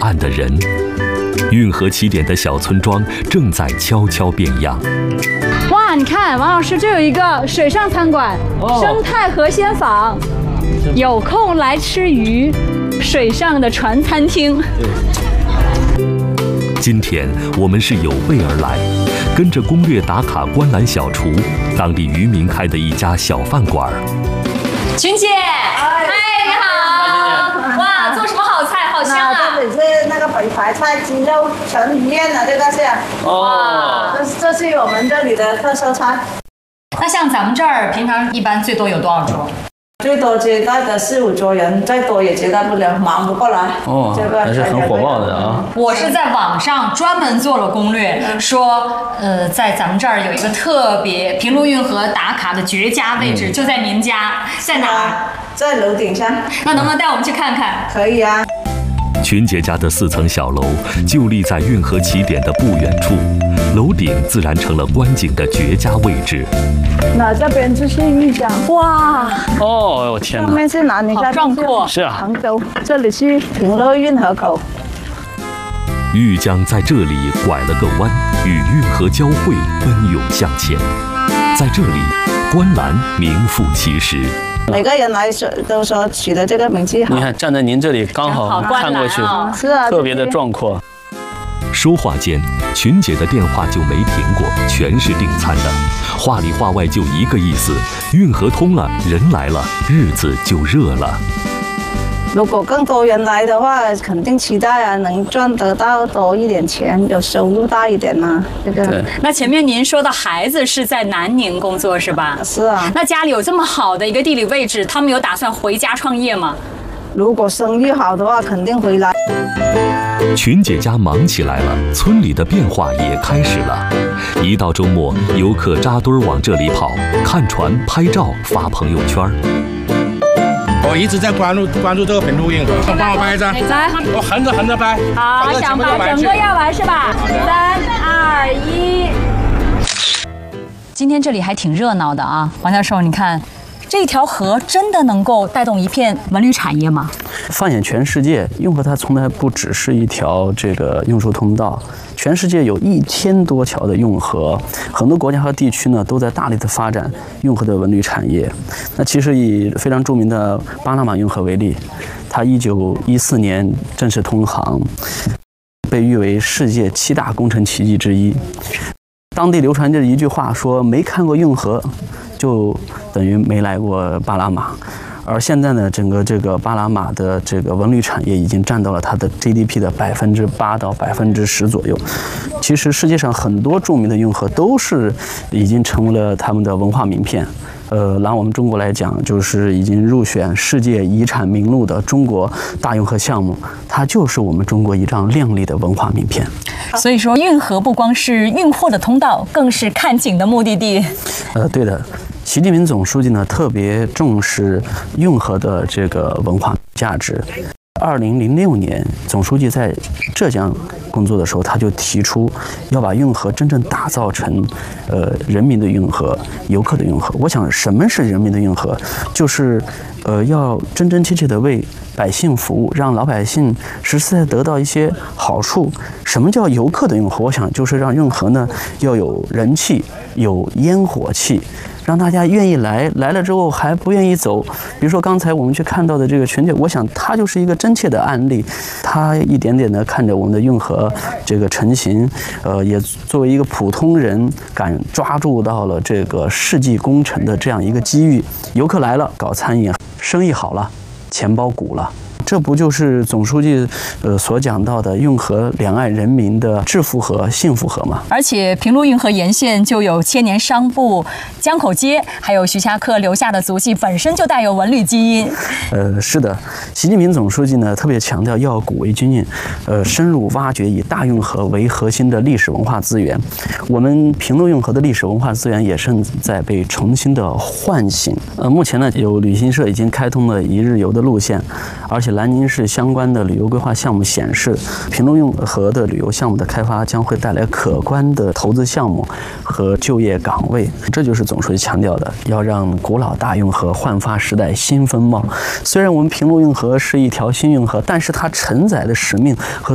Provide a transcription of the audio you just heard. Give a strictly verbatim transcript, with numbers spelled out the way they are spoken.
岸的人。运河起点的小村庄正在悄悄变样。 哇，你看，王老师，这有一个水上餐馆，哦、生态河鲜坊，有空来吃鱼，水上的船餐厅。 今天我们是有备而来，跟着攻略打卡观澜小厨，当地渔民开的一家小饭馆。 群姐，嗨，你好！哇，做什么好菜？好香啊！ 这里是那个北排菜鸡肉全鱼面的，这个是。哦。这这是我们这里的特色菜。 那像咱们这儿平常一般最多有多少桌？ 最多接待的四五桌人，再多也接待不了，忙不过来。 哦，这个还是很火爆的啊！ 我是在网上专门做了攻略，说，呃，在咱们这儿有一个特别平陆运河打卡的绝佳位置，嗯、就在您家，在哪儿？ 在楼顶上。 那能不能带我们去看看？ 可以啊。 群姐家的四层小楼就立在运河起点的不远处，楼顶自然成了观景的绝佳位置。 那这边就是玉江， 哇！ 哦，我天哪！ 上面是哪里？ 好壮阔。 是啊。 杭州，这里是平陆运河口。 玉江在这里拐了个弯，与运河交汇，奔涌向前。在这里，观澜名副其实。 每个人来说都说取的这个名字好。 你看，站在您这里刚好看过去， 是啊， 特别的壮阔。 说话间，群姐的电话就没停过，全是订餐的，话里话外就一个意思：运河通了，人来了，日子就热了。 如果更多人来的话，肯定期待啊，能赚得到多一点钱，有收入大一点嘛。这个。 那前面您说的孩子是在南宁工作是吧？ 是啊。 那家里有这么好的一个地理位置，他们有打算回家创业吗？ 如果生意好的话，肯定回来。 群姐家忙起来了，村里的变化也开始了。一到周末，游客扎堆往这里跑，看船、拍照、发朋友圈。 我一直在关注关注这个平陆运河，帮我拍一张。 来， 我横着横着拍。 好，想把整个要完是吧？三二一。今天这里还挺热闹的啊，王教授，你看。这条河真的能够带动一片文旅产业吗？ 放眼全世界，运河它从来不只是一条这个运输通道，全世界有一千多条的运河，很多国家和地区呢都在大力的发展运河的文旅产业。那其实以非常著名的巴拿马运河为例，它一九一四年正式通航，被誉为世界七大工程奇迹之一。当地流传着一句话说，没看过运河就等于没来过巴拿马。而现在呢，整个这个巴拿马的这个文旅产业已经占到了它的 G D P 的百分之八到百分之十左右。其实世界上很多著名的运河都是已经成为了他们的文化名片。呃，拿我们中国来讲，就是已经入选世界遗产名录的中国大运河项目，它就是我们中国一张亮丽的文化名片。 所以说，运河不光是运货的通道，更是看景的目的地。 呃，对的。习近平总书记呢特别重视运河的这个文化价值。二零零六年，总书记在浙江工作的时候，他就提出要把运河真正打造成，呃，人民的运河、游客的运河。我想，什么是人民的运河？就是，呃，要真真切切的为百姓服务，让老百姓实实在在得到一些好处。什么叫游客的运河？我想就是让运河呢要有人气，有烟火气。让大家愿意来，来了之后还不愿意走。比如说刚才我们去看到的这个群姐，我想她就是一个真切的案例。她一点点的看着我们的运河这个成型，呃，也作为一个普通人，敢抓住到了这个世纪工程的这样一个机遇。游客来了，搞餐饮，生意好了，钱包鼓了。这不就是总书记呃所讲到的运河两岸人民的致富和幸福河吗？ 而且平陆运河沿线就有千年商埠、江口街，还有徐霞客留下的足迹，本身就带有文旅基因。 呃，是的，习近平总书记呢特别强调要古为今韵，呃，深入挖掘以大运河为核心的历史文化资源。我们平陆运河的历史文化资源也正在被重新的唤醒。呃，目前呢有旅行社已经开通了一日游的路线，而且南宁市相关的旅游规划项目显示，平陆运河的旅游项目的开发将会带来可观的投资项目和就业岗位。这就是总书记强调的，要让古老大运河焕发时代新风貌。虽然我们平陆运河是一条新运河，但是它承载的使命和